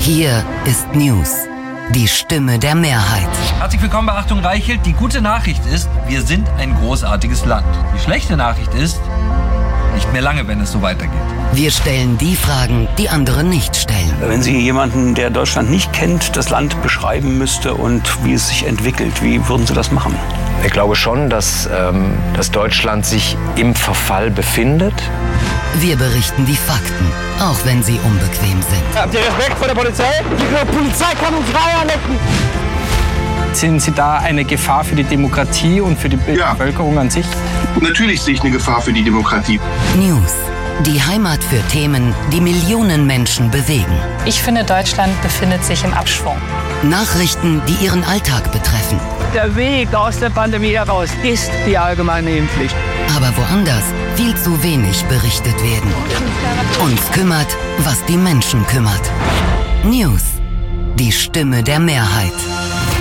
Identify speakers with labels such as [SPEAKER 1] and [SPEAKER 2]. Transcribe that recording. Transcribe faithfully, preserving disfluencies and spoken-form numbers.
[SPEAKER 1] Hier ist News, die Stimme der Mehrheit.
[SPEAKER 2] Herzlich willkommen bei Achtung Reichelt. Die gute Nachricht ist, wir sind ein großartiges Land. Die schlechte Nachricht ist, nicht mehr lange, wenn es so weitergeht.
[SPEAKER 1] Wir stellen die Fragen, die andere nicht stellen.
[SPEAKER 3] Wenn Sie jemanden, der Deutschland nicht kennt, das Land beschreiben müsste und wie es sich entwickelt, wie würden Sie das machen?
[SPEAKER 4] Ich glaube schon, dass, ähm, dass Deutschland sich im Verfall befindet.
[SPEAKER 1] Wir berichten die Fakten, auch wenn sie unbequem sind.
[SPEAKER 5] Habt ihr Respekt vor der Polizei? Die Polizei kann uns Eier lecken.
[SPEAKER 6] Sind Sie da eine Gefahr für die Demokratie und für die
[SPEAKER 7] Ja.
[SPEAKER 6] Bevölkerung an sich?
[SPEAKER 7] Natürlich sehe ich eine Gefahr für die Demokratie.
[SPEAKER 1] News, die Heimat für Themen, die Millionen Menschen bewegen.
[SPEAKER 8] Ich finde, Deutschland befindet sich im Abschwung.
[SPEAKER 1] Nachrichten, die ihren Alltag betreffen.
[SPEAKER 5] Der Weg aus der Pandemie heraus ist die allgemeine Impfpflicht.
[SPEAKER 1] Aber woanders viel zu wenig berichtet werden. Uns kümmert, was die Menschen kümmert. News, die Stimme der Mehrheit.